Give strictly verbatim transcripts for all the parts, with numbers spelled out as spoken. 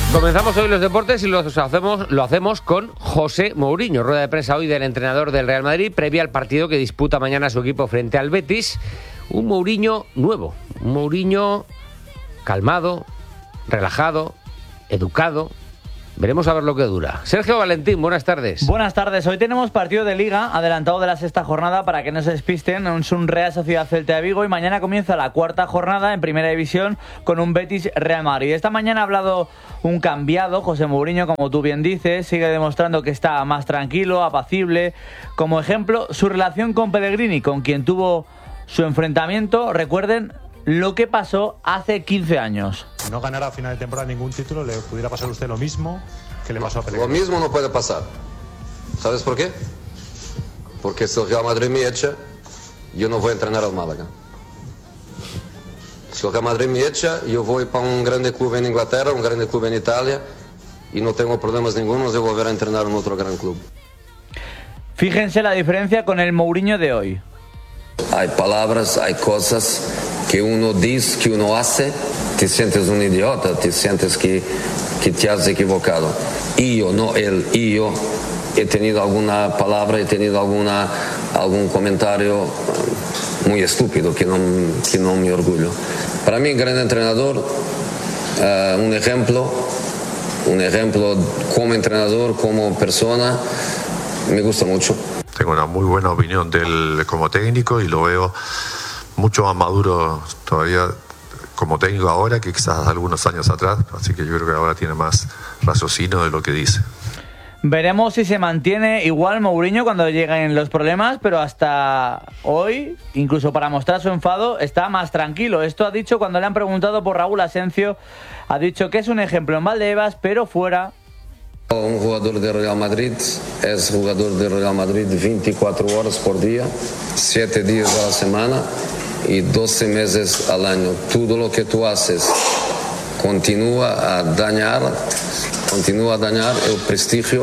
Comenzamos hoy los deportes y los hacemos, lo hacemos con José Mourinho. Rueda de prensa hoy del entrenador del Real Madrid, previa al partido que disputa mañana su equipo frente al Betis. Un Mourinho nuevo, un Mourinho calmado, relajado, educado. Veremos a ver lo que dura. Sergio Valentín, buenas tardes. Buenas tardes. Hoy tenemos partido de Liga, adelantado de la sexta jornada, para que no se despisten. Es un Real Sociedad Celta de Vigo y mañana comienza la cuarta jornada en Primera División con un Betis Real Madrid. Esta mañana ha hablado un cambiado, José Mourinho, como tú bien dices, sigue demostrando que está más tranquilo, apacible. Como ejemplo, su relación con Pellegrini, con quien tuvo su enfrentamiento. Recuerden lo que pasó hace quince años. Si no ganara a final de temporada ningún título, le pudiera pasar a usted lo mismo que le pasó a Pellegrini. Lo mismo no puede pasar. ¿Sabes por qué? Porque si el Real Madrid me echa, yo no voy a entrenar al Málaga. Si el Real Madrid me echa, yo voy para un grande club en Inglaterra, un grande club en Italia, y no tengo problemas ninguno de volver a entrenar en otro gran club. Fíjense la diferencia con el Mourinho de hoy. Hay palabras, hay cosas que uno dice, que uno hace, te sientes un idiota, te sientes que, que te has equivocado. Y yo, no él, y yo he tenido alguna palabra, he tenido alguna, algún comentario muy estúpido que no, que no me orgullo. Para mí, gran entrenador, uh, un ejemplo, un ejemplo como entrenador, como persona, me gusta mucho. Tengo una muy buena opinión de él como técnico y lo veo mucho más maduro todavía como técnico ahora que quizás algunos años atrás, así que yo creo que ahora tiene más raciocinio de lo que dice. Veremos si se mantiene igual Mourinho cuando lleguen los problemas, pero hasta hoy, incluso para mostrar su enfado, está más tranquilo. Esto ha dicho cuando le han preguntado por Raúl Asencio, ha dicho que es un ejemplo en Valdebebas, pero fuera. Un jugador de Real Madrid es jugador de Real Madrid veinticuatro horas por día, siete días a la semana y doce meses al año. Todo lo que tú haces continúa a dañar, continúa a dañar el prestigio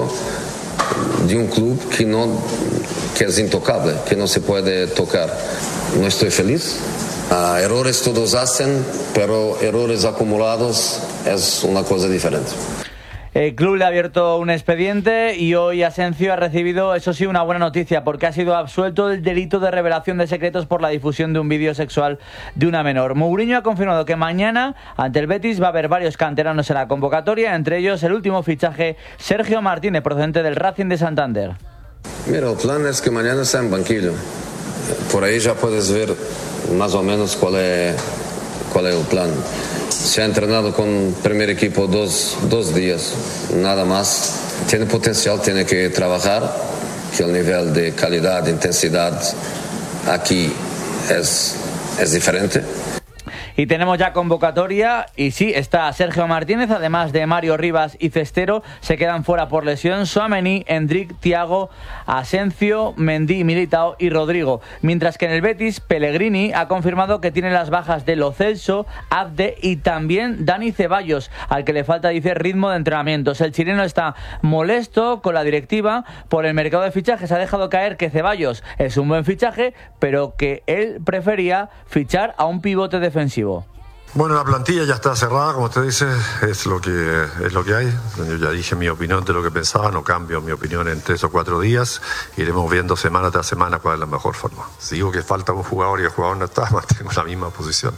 de un club que, no, que es intocable, que no se puede tocar. No estoy feliz. Uh, errores todos hacen, pero errores acumulados es una cosa diferente. El club le ha abierto un expediente y hoy Asencio ha recibido, eso sí, una buena noticia, porque ha sido absuelto del delito de revelación de secretos por la difusión de un vídeo sexual de una menor. Mourinho ha confirmado que mañana, ante el Betis, va a haber varios canteranos en la convocatoria, entre ellos el último fichaje, Sergio Martínez, procedente del Racing de Santander. Mira, el plan es que mañana sea en banquillo. Por ahí ya puedes ver más o menos cuál es, cuál es el plan. Se ha entrenado con el primer equipo dos, dos días, nada más. Tiene potencial, tiene que trabajar, que el nivel de calidad, de intensidad aquí es, es diferente. Y tenemos ya convocatoria y sí, está Sergio Martínez, además de Mario Rivas y Cestero, se quedan fuera por lesión Tchouaméni, Endrick, Thiago, Asencio, Mendy, Militao y Rodrigo. Mientras que en el Betis, Pellegrini ha confirmado que tiene las bajas de Lo Celso, Abde y también Dani Ceballos, al que le falta, dice, ritmo de entrenamientos. El chileno está molesto con la directiva por el mercado de fichajes. Ha dejado caer que Ceballos es un buen fichaje, pero que él prefería fichar a un pivote defensivo. Bueno, la plantilla ya está cerrada, como usted dice, es lo que es lo que hay. Yo ya dije mi opinión de lo que pensaba, no cambio mi opinión en tres o cuatro días. Iremos viendo semana tras semana cuál es la mejor forma. Si digo que falta un jugador y el jugador no está, mantengo la misma posición.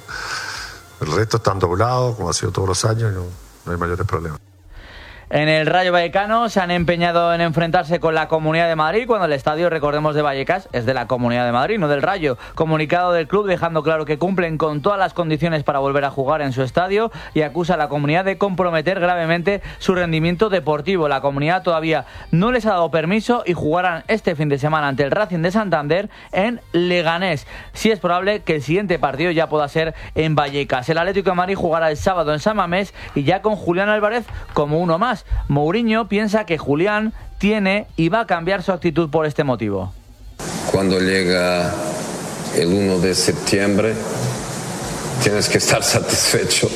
El resto están doblados, como ha sido todos los años, y no, no hay mayores problemas. En el Rayo Vallecano se han empeñado en enfrentarse con la Comunidad de Madrid cuando el estadio, recordemos, de Vallecas es de la Comunidad de Madrid, no del Rayo. Comunicado del club dejando claro que cumplen con todas las condiciones para volver a jugar en su estadio y acusa a la Comunidad de comprometer gravemente su rendimiento deportivo. La Comunidad todavía no les ha dado permiso y jugarán este fin de semana ante el Racing de Santander en Leganés. Sí es probable que el siguiente partido ya pueda ser en Vallecas. El Atlético de Madrid jugará el sábado en San Mamés y ya con Julián Álvarez como uno más. Mourinho piensa que Julián tiene y va a cambiar su actitud por este motivo. Cuando llega el uno de septiembre tienes que estar satisfecho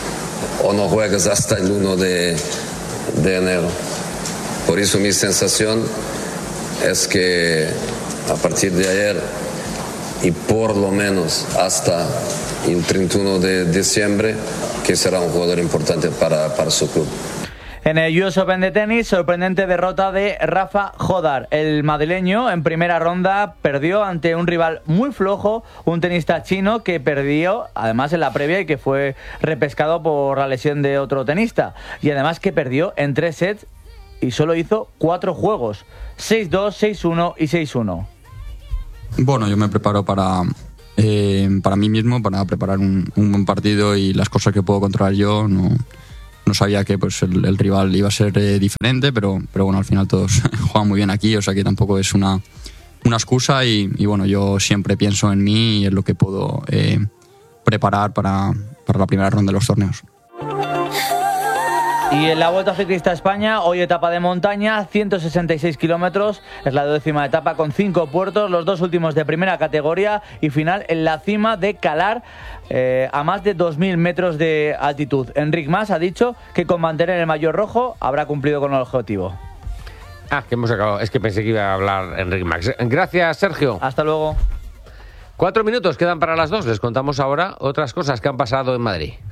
o no juegas hasta el uno de, de enero. Por eso mi sensación es que a partir de ayer y por lo menos hasta el treinta y uno de diciembre que será un jugador importante para, para su club. En el U S Open de tenis, sorprendente derrota de Rafa Jodar. El madrileño en primera ronda perdió ante un rival muy flojo, un tenista chino que perdió además en la previa y que fue repescado por la lesión de otro tenista. Y además que perdió en tres sets y solo hizo cuatro juegos, seis dos, seis uno y seis uno. Bueno, yo me preparo para, eh, para mí mismo, para preparar un, un buen partido y las cosas que puedo controlar yo. No, no sabía que pues, el, el rival iba a ser eh, diferente, pero, pero bueno, al final todos juegan muy bien aquí, o sea que tampoco es una, una excusa y, y bueno, yo siempre pienso en mí y en lo que puedo eh, preparar para, para la primera ronda de los torneos. Y en la Vuelta Ciclista a España, hoy etapa de montaña, ciento sesenta y seis kilómetros, es la décima etapa con cinco puertos, los dos últimos de primera categoría y final en la cima de Calar, eh, a más de dos mil metros de altitud. Enric Mas ha dicho que con mantener el maillot rojo habrá cumplido con el objetivo. Ah, que hemos acabado. Es que pensé que iba a hablar Enric Mas. Gracias, Sergio. Hasta luego. Cuatro minutos quedan para las dos. Les contamos ahora otras cosas que han pasado en Madrid.